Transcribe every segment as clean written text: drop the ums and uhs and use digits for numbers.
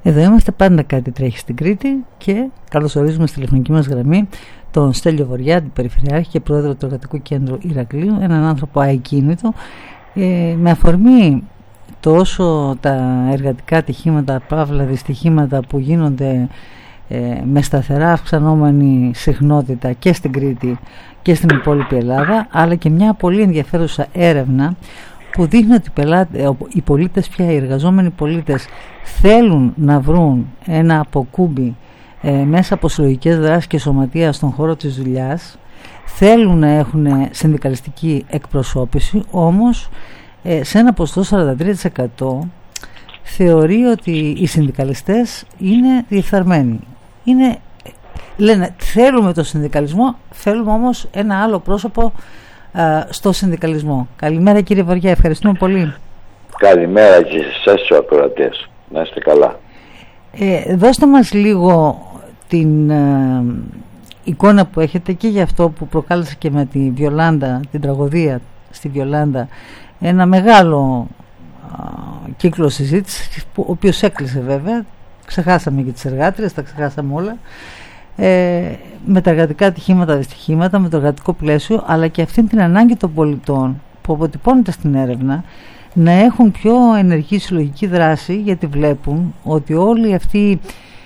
Εδώ είμαστε, πάντα κάτι τρέχει στην Κρήτη και καλωσορίζουμε στη τηλεφωνική μας γραμμή τον Στέλιο Βοριά, την Περιφερειάρχη και Πρόεδρο του Εργατικού Κέντρου Ηρακλείου, έναν άνθρωπο ακίνητο, με αφορμή τόσο τα εργατικά ατυχήματα, παύλα δυστυχήματα που γίνονται με σταθερά αυξανόμενη συχνότητα και στην Κρήτη και στην υπόλοιπη Ελλάδα, αλλά και μια πολύ ενδιαφέρουσα έρευνα που δείχνει ότι οι πολίτες πια, οι εργαζόμενοι πολίτες, θέλουν να βρουν ένα αποκούμπι μέσα από συλλογικές δράσεις και σωματεία στον χώρο της δουλειάς, θέλουν να έχουν συνδικαλιστική εκπροσώπηση, όμως σε ένα ποσοστό 43% θεωρεί ότι οι συνδικαλιστές είναι διεφθαρμένοι. Λένε θέλουμε το συνδικαλισμό, θέλουμε όμως ένα άλλο πρόσωπο στο συνδικαλισμό. Καλημέρα κύριε Βοριά, ευχαριστούμε πολύ. Καλημέρα και σε εσάς τους ακροατές. Να είστε καλά. Δώστε μας λίγο την εικόνα που έχετε και για αυτό που προκάλεσε και με τη Βιολάντα, την τραγωδία στη Βιολάντα, ένα μεγάλο κύκλο συζήτησης, ο οποίος έκλεισε βέβαια, ξεχάσαμε και τις εργάτριες, τα ξεχάσαμε όλα, με τα εργατικά ατυχήματα, δυστυχήματα, με το εργατικό πλαίσιο, αλλά και αυτήν την ανάγκη των πολιτών που αποτυπώνεται στην έρευνα να έχουν πιο ενεργή συλλογική δράση, γιατί βλέπουν ότι όλη αυτή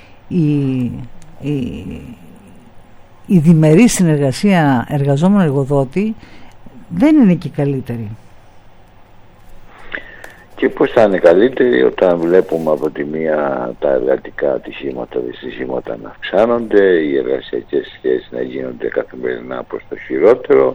η διμερή συνεργασία εργαζόμενο-εργοδότη δεν είναι και καλύτερη. Και πώς θα είναι καλύτερη όταν βλέπουμε από τη μία τα εργατικά ατυχήματα, δυστυχήματα να αυξάνονται, οι εργασιακές σχέσεις να γίνονται καθημερινά προς το χειρότερο,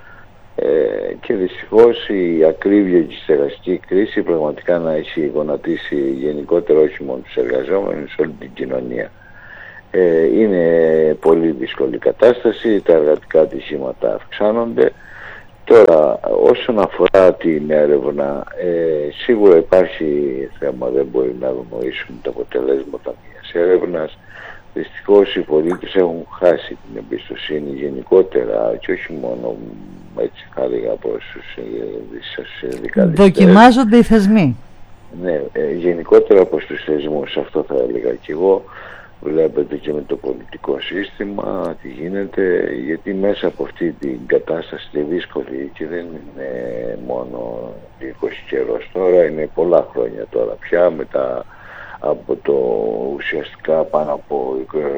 και δυστυχώς η ακρίβεια και η στεγαστική κρίση πραγματικά να έχει γονατίσει γενικότερα όχι μόνο τους εργαζόμενους, όλη την κοινωνία. Είναι πολύ δύσκολη κατάσταση, τα εργατικά ατυχήματα αυξάνονται. Τώρα, όσον αφορά την έρευνα, σίγουρα υπάρχει θέμα, δεν μπορεί να γνωρίσουν τα αποτελέσματα μιας έρευνας. Δυστυχώς οι πολίτες έχουν χάσει την εμπιστοσύνη γενικότερα και όχι μόνο, έτσι θα έλεγα, προς τους συνδικαλιστές. Δοκιμάζονται οι θεσμοί. Ναι, γενικότερα προς τους θεσμούς, αυτό θα έλεγα και εγώ. Βλέπετε και με το πολιτικό σύστημα τι γίνεται, γιατί μέσα από αυτή την κατάσταση τη δύσκολη, και δεν είναι μόνο 20 καιρός τώρα, είναι πολλά χρόνια τώρα πια, μετά από το ουσιαστικά πάνω από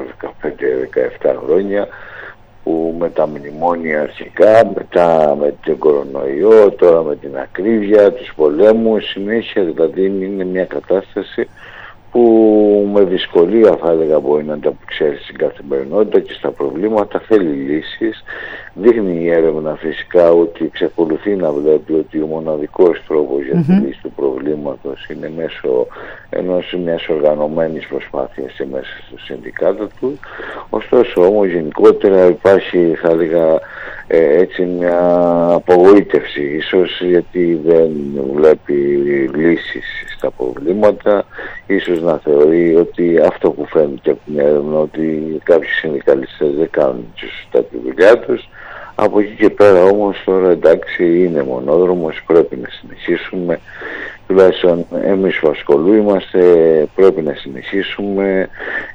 15-17 χρόνια, που με τα μνημόνια αρχικά, μετά με τον κορονοϊό, τώρα με την ακρίβεια, τους πολέμους, συνέχεια δηλαδή είναι μια κατάσταση που με δυσκολία θα έλεγα μπορεί να ανταπεξέλθει στην καθημερινότητα και στα προβλήματα, θέλει λύσεις. Δείχνει η έρευνα φυσικά ότι εξακολουθεί να βλέπει ότι ο μοναδικός τρόπος για τη λύση του προβλήματος είναι μέσω μιας οργανωμένης προσπάθειας και μέσα στο συνδικάτο του. Ωστόσο όμως γενικότερα υπάρχει, θα έλεγα, έτσι μια απογοήτευση ίσως, γιατί δεν βλέπει λύσεις στα προβλήματα, ίσως να θεωρεί ότι αυτό που φαίνεται από την έρευνα, ότι κάποιοι συνδικαλιστές δεν κάνουν σωστά τη δουλειά τους. Από εκεί και πέρα όμως τώρα, εντάξει, είναι μονόδρομος, πρέπει να συνεχίσουμε, τουλάχιστον εμείς που ασχολούμαστε πρέπει να συνεχίσουμε,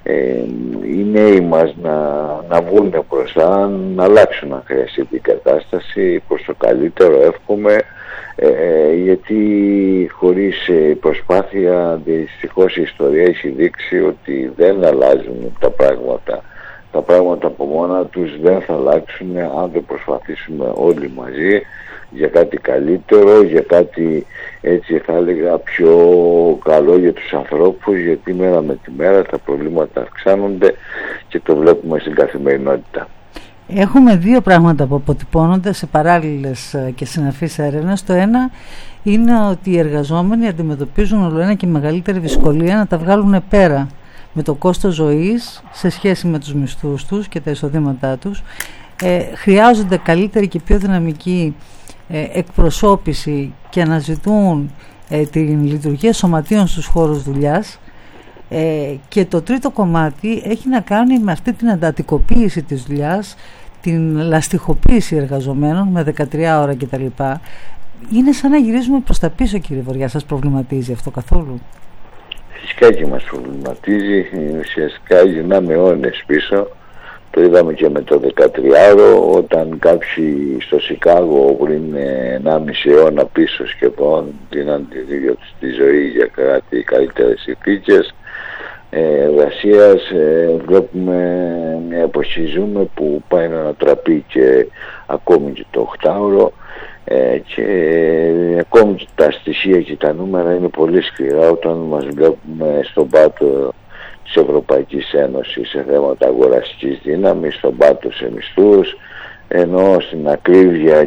οι νέοι μας να βγουν μπροστά, να αλλάξουν αν χρειαστεί την κατάσταση προς το καλύτερο, εύχομαι, γιατί χωρίς προσπάθεια δυστυχώς η ιστορία έχει δείξει ότι δεν αλλάζουν τα πράγματα. Τα πράγματα από μόνα τους δεν θα αλλάξουν αν δεν προσπαθήσουμε όλοι μαζί για κάτι καλύτερο, για κάτι, έτσι θα έλεγα, πιο καλό για τους ανθρώπους, γιατί μέρα με τη μέρα τα προβλήματα αυξάνονται και το βλέπουμε στην καθημερινότητα. Έχουμε δύο πράγματα που αποτυπώνονται σε παράλληλες και συναφείς έρευνες. Το ένα είναι ότι οι εργαζόμενοι αντιμετωπίζουν όλο ένα και μεγαλύτερη δυσκολία να τα βγάλουν πέρα με το κόστος ζωής σε σχέση με τους μισθούς τους και τα εισοδήματά τους. Χρειάζονται καλύτερη και πιο δυναμική εκπροσώπηση και αναζητούν την λειτουργία σωματείων στους χώρους δουλειάς. Και το τρίτο κομμάτι έχει να κάνει με αυτή την εντατικοποίηση της δουλειάς, την λαστιχοποίηση εργαζομένων με 13 ώρα κτλ. Είναι σαν να γυρίζουμε προς τα πίσω, κύριε Βοριά. Σας προβληματίζει αυτό καθόλου? Φυσικά και μας προβληματίζει. Ουσιαστικά γυρνάμε αιώνες πίσω. Το είδαμε και με το 13ο, όταν κάποιοι στο Σικάγο πριν 1,5 αιώνα πίσω σχεδόν δίναν τη ίδια τους τη ζωή για κάτι καλύτερες συνθήκες εργασίας. Βλέπουμε μια εποχή ζούμε που πάει να ανατραπεί και ακόμη και το 8ωρο, και ακόμη και τα στοιχεία και τα νούμερα είναι πολύ σκληρά όταν μας βλέπουμε στον πάτο της Ευρωπαϊκής Ένωσης σε θέματα αγοραστικής δύναμης, στον πάτο σε μισθούς, ενώ στην ακρίβεια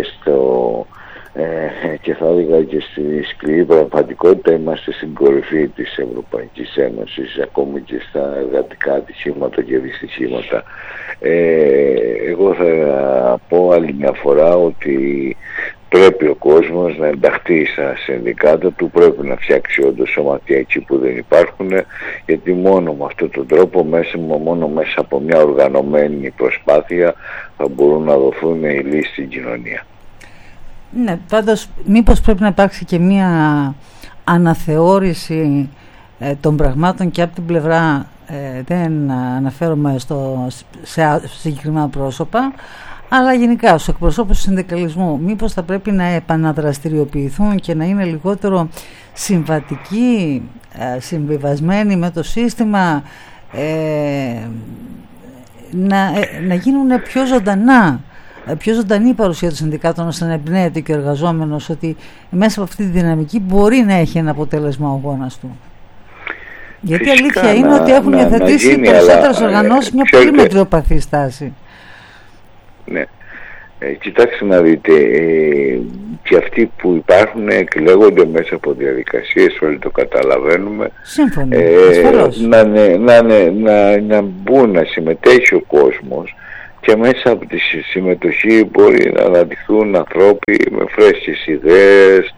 και θα έλεγα και στη σκληρή πραγματικότητα είμαστε στην κορυφή της Ευρωπαϊκής Ένωσης, ακόμη και στα εργατικά ατυχήματα και δυστυχήματα. Εγώ θα πω άλλη μια φορά ότι πρέπει ο κόσμος να ενταχθεί στα συνδικάτα του, πρέπει να φτιάξει όντως σωματεία εκεί που δεν υπάρχουν, γιατί μόνο με αυτόν τον τρόπο, μόνο μέσα από μια οργανωμένη προσπάθεια θα μπορούν να δοθούν οι λύσεις στην κοινωνία. Ναι, πάντως μήπως πρέπει να υπάρξει και μια αναθεώρηση των πραγμάτων και από την πλευρά, δεν αναφέρομαι σε συγκεκριμένα πρόσωπα, αλλά γενικά στους εκπροσώπους του συνδικαλισμού, μήπως θα πρέπει να επαναδραστηριοποιηθούν και να είναι λιγότερο συμβατικοί, συμβιβασμένοι με το σύστημα, να γίνουν πιο ζωντανή η παρουσία των συνδικάτων, ώστε να εμπνέεται και ο εργαζόμενος ότι μέσα από αυτή τη δυναμική μπορεί να έχει ένα αποτέλεσμα ο αγώνας του. Γιατί η αλήθεια είναι ότι έχουν υιοθετήσει οι περισσότερες οργανώσεις μια πολύ μετριοπαθή στάση. Ναι. Κοιτάξτε να δείτε, και αυτοί που υπάρχουν εκλέγονται μέσα από διαδικασίες, όλοι το καταλαβαίνουμε. Σύμφωνα, να μπουν, να συμμετέχει ο κόσμος, και μέσα από τη συμμετοχή μπορεί να αναδειχθούν ανθρώποι με φρέσκες ιδέες.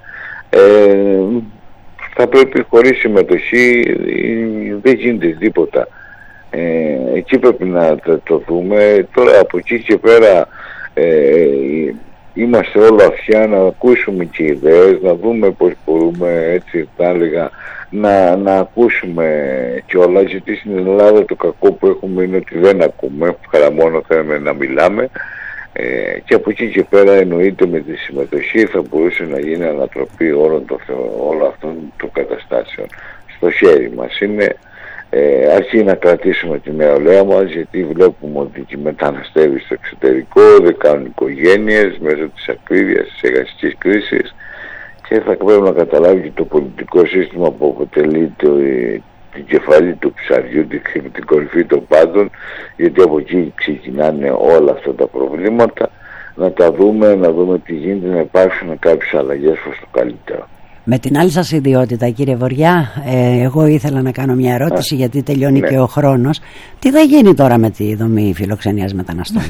Θα πρέπει, χωρίς συμμετοχή δεν γίνεται τίποτα. Εκεί πρέπει να το δούμε. Τώρα από εκεί και πέρα είμαστε όλα αυτιά να ακούσουμε και ιδέες, να δούμε πώς μπορούμε, έτσι θα έλεγα, να ακούσουμε κιόλας, γιατί στην Ελλάδα το κακό που έχουμε είναι ότι δεν ακούμε, παρά μόνο θέλουμε να μιλάμε, και από εκεί και πέρα εννοείται με τη συμμετοχή θα μπορούσε να γίνει ανατροπή όλων αυτών των καταστάσεων. Στο χέρι μας είναι, αρχή να κρατήσουμε τη νεολαία μας, γιατί βλέπουμε ότι μεταναστεύει στο εξωτερικό, δεν κάνουν οικογένειες μέσω της ακρίβειας, της εργασικής κρίσης, και θα πρέπει να καταλάβει και το πολιτικό σύστημα που αποτελεί την κεφαλή του ψαριού, την κορυφή των πάντων, γιατί από εκεί ξεκινάνε όλα αυτά τα προβλήματα, να τα δούμε, να δούμε τι γίνεται, να υπάρξουν κάποιες αλλαγές προς το καλύτερο. Με την άλλη σας ιδιότητα, κύριε Βοριά, εγώ ήθελα να κάνω μια ερώτηση, γιατί τελειώνει και ο χρόνος. Τι θα γίνει τώρα με τη δομή φιλοξενίας μεταναστών?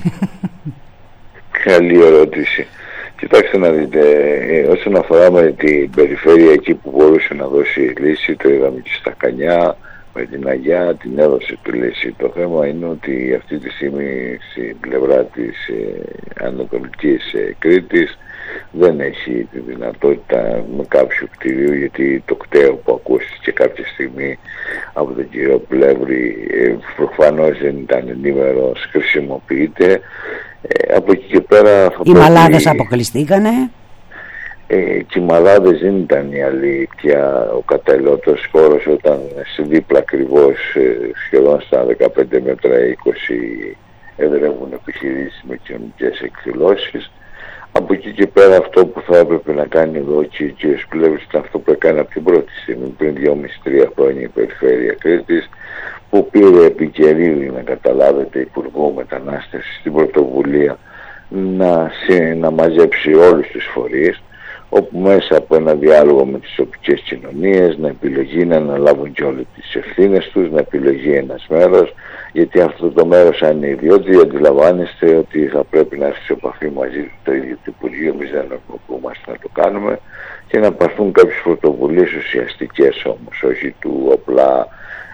Καλή ερώτηση. Κοιτάξτε να δείτε, όσον αφορά με την περιφέρεια, εκεί που μπορούσε να δώσει λύση, το είδαμε και στα Κανιά, με την Αγιά την έδωσε τη λύση. Το θέμα είναι ότι αυτή τη στιγμή στην πλευρά της Ανατολικής Κρήτης δεν έχει τη δυνατότητα με κάποιο κτίριο, γιατί το κτέο που ακούστηκε κάποια στιγμή από τον κύριο Πλεύρη προφανώς δεν ήταν ενήμερος, χρησιμοποιείται. Από εκεί και πέρα οι μαλάδες αποκλειστήκανε. Και οι μαλάδες δεν ήταν η αλήθεια ο καταλληλότερος χώρος, όταν σε δίπλα ακριβώς σχεδόν στα 15 μέτρα 20 εδρεύουν επιχειρήσεις με κοινωνικές εκδηλώσεις. Από εκεί και πέρα αυτό που θα έπρεπε να κάνει εδώ και ο κ. Πλεύρης ήταν αυτό που έκανε από την πρώτη στιγμή, πριν 2,5-3 χρόνια, η Περιφέρεια Κρήτης, που πήρε επικαιρίδη, να καταλάβετε, Υπουργό Μετανάστευσης, στην πρωτοβουλία να μαζέψει όλους τους φορείς, όπου μέσα από ένα διάλογο με τις τοπικές κοινωνίες να επιλογεί να αναλάβουν και όλες τις ευθύνες τους, να επιλογεί ένας μέρος, γιατί αυτό το μέρος αν είναι ιδιώτη, αντιλαμβάνεστε ότι θα πρέπει να έρθει σε επαφή μαζί το ίδιο το Υπουργείο, εμείς δεν αρμοδιόμαστε να το κάνουμε, και να πάρθουν κάποιες πρωτοβουλίες ουσιαστικές όμως, όχι του απλά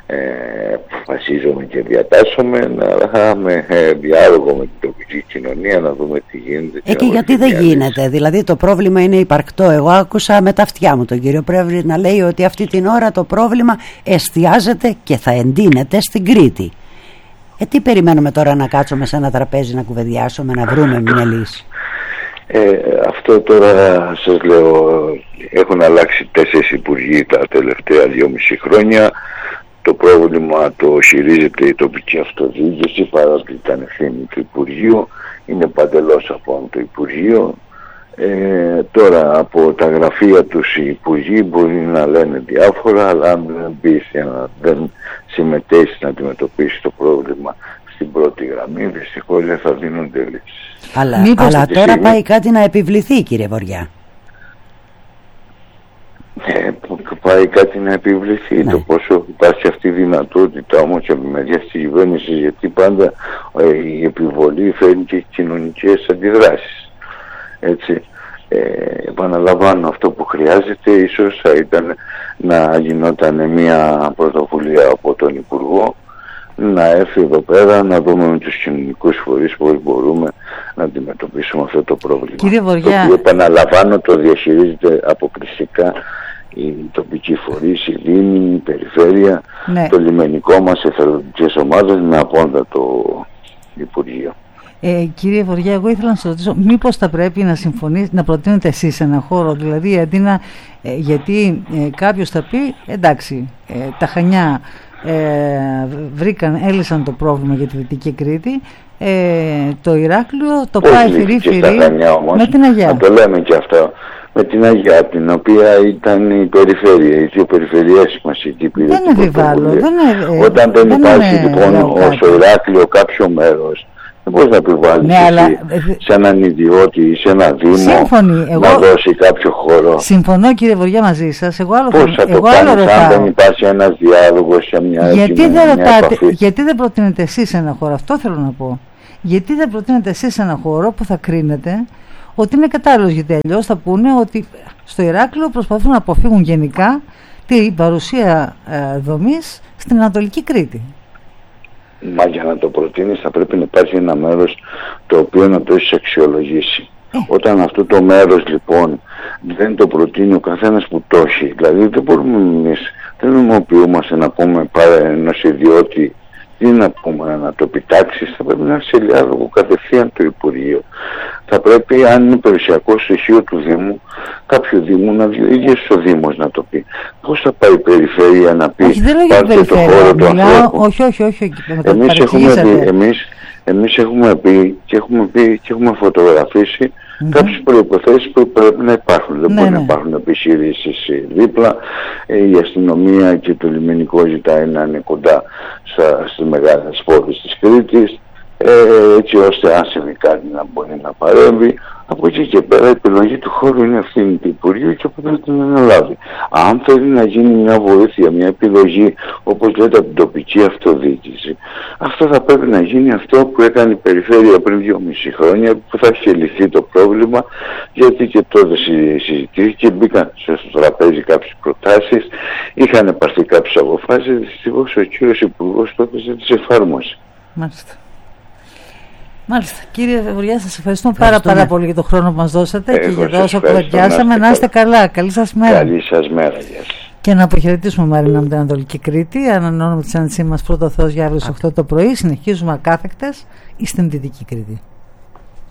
αποφασίζομαι και διατάσσομαι να έχουμε διάλογο με την τοπική κοινωνία, να δούμε τι γίνεται. Και γιατί δεν γίνεται, δηλαδή το πρόβλημα είναι υπαρκτό. Εγώ άκουσα με τα αυτιά μου τον κύριο Πρέβρη να λέει ότι αυτή την ώρα το πρόβλημα εστιάζεται και θα εντείνεται στην Κρήτη. Τι περιμένουμε τώρα, να κάτσουμε σε ένα τραπέζι να κουβεντιάσουμε, να βρούμε μια λύση? Αυτό τώρα σας λέω, έχουν αλλάξει 4 υπουργοί τα τελευταία 2,5 χρόνια. Το πρόβλημα το χειρίζεται η τοπική αυτοδιοίκηση, παρότι ήταν ευθύνη του Υπουργείου, είναι παντελώς από το Υπουργείο. Τώρα από τα γραφεία τους οι υπουργοί μπορεί να λένε διάφορα, αλλά αν δεν συμμετέχει να αντιμετωπίσει το πρόβλημα στην πρώτη γραμμή, δυστυχώς δεν θα δίνονται λύσεις. Αλλά τώρα πάει κάτι να επιβληθεί, κύριε Βοριά. Πάει κάτι να επιβληθεί, ναι. Το πόσο υπάρχει αυτή η δυνατότητα όμως από τη μεριά της κυβέρνησης, γιατί πάντα η επιβολή φέρνει και κοινωνικές αντιδράσεις. Έτσι, επαναλαμβάνω, αυτό που χρειάζεται ίσως θα ήταν να γινόταν μια πρωτοβουλία από τον Υπουργό, να έρθει εδώ πέρα να δούμε με τους κοινωνικούς φορείς πώς μπορούμε να αντιμετωπίσουμε αυτό το πρόβλημα. Κύριε Βοριά, το οποίο, επαναλαμβάνω, το διαχειρίζεται αποκλειστικά η τοπική φορείς, η Δήμη, η Περιφέρεια, ναι. Το λιμενικό μας, εθελοντικές ομάδες, με απόντα το Υπουργείο. Κύριε Βοριά, εγώ ήθελα να σας ρωτήσω, μήπως θα πρέπει να προτείνετε εσείς ένα χώρο, δηλαδή αντί να, γιατί κάποιος θα πει εντάξει, τα Χανιά έλυσαν το πρόβλημα για τη Δυτική Κρήτη, το Ηράκλειο το πάει φυρί-φυρί με την Αγιά. Να το λέμε και αυτό, με την Αγιά, την οποία ήταν η περιφέρεια, οι δύο περιφερειές μας εκεί πήρε την πρωτοβουλία. Όταν δεν υπάρχει λοιπόν στο Ηράκλειο κάποιο μέρος, δεν μπορείς να επιβάλλεις, ναι, σε έναν ιδιώτη ή σε ένα δήμο να δώσει κάποιο χώρο. Συμφωνώ, κύριε Βοριά, μαζί σας. Πώς θα το κάνεις αν δεν υπάρχει ένας διάλογος σε μια γιατί δεν προτείνετε εσείς ένα χώρο? Αυτό θέλω να πω. Γιατί δεν προτείνετε εσείς ένα χώρο που θα κρίνετε ότι είναι κατάλληλος? Γιατί αλλιώς θα πούνε ότι στο Ηράκλειο προσπαθούν να αποφύγουν γενικά την παρουσία δομής στην Ανατολική Κρήτη. Μα για να το προτείνεις θα πρέπει να υπάρχει ένα μέρος το οποίο να το έχεις αξιολογήσει. Όταν αυτό το μέρος λοιπόν δεν το προτείνει ο καθένας που το έχει, δηλαδή δεν μπορούμε εμείς, δεν νομοποιούμαστε να πούμε πάρε ενός ιδιώτη, τι να πούμε, να το επιτάξεις, θα πρέπει να είναι σε διάλογο κατευθείαν το Υπουργείο. Θα πρέπει, αν είναι περιουσιακό στοιχείο του Δήμου, κάποιο Δήμου να βγει ίδιος ο Δήμος να το πει. Πώς θα πάει η Περιφέρεια να πει πάρτε το χώρο του ανθρώπου? Όχι. Εμείς έχουμε πει και έχουμε φωτογραφίσει κάποιες προϋποθέσεις που πρέπει να υπάρχουν. Δεν μπορεί να υπάρχουν επιχειρήσεις δίπλα. Η αστυνομία και το λιμενικό ζητάει να είναι κοντά στις μεγάλες πόλεις της Κρήτης, έτσι ώστε αν συμβεί κάτι να μπορεί να παρέμβει. Από εκεί και πέρα η επιλογή του χώρου είναι ευθύνη του Υπουργείου και πρέπει να την αναλάβει. Αν θέλει να γίνει μια βοήθεια, μια επιλογή, όπως λέτε από την τοπική αυτοδιοίκηση, αυτό θα πρέπει να γίνει αυτό που έκανε η Περιφέρεια πριν 2,5 χρόνια, που θα είχε λυθεί το πρόβλημα, γιατί και τότε συζητήθηκε, μπήκαν στο τραπέζι κάποιες προτάσεις, είχαν πάρθει κάποιες αποφάσεις, δυστυχώς ο κύριος Υπουργός τότε δεν τις εφάρμοσε. Μάλιστα. Κύριε Βοριά, σας ευχαριστούμε πάρα πολύ για τον χρόνο που μας δώσατε και για τα όσα κουβεντιάσαμε. Να είστε καλά. Καλή σας μέρα. Καλή σας μέρα. Yes. Και να αποχαιρετήσουμε, Μαρίνα, με την Ανατολική Κρήτη. Ανανεώνουμε τη συνάντησή μας πρώτο Θεός για αύριο στις 8 το πρωί. Συνεχίζουμε ακάθεκτες στην Δυτική Κρήτη.